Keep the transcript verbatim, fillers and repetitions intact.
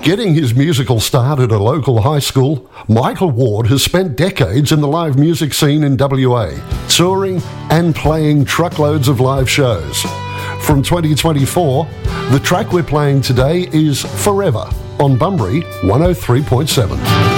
Getting his musical start at a local high school, Michael Ward has spent decades in the live music scene in W A, touring and playing truckloads of live shows. From twenty twenty-four, the track we're playing today is Forever on Bunbury one oh three point seven.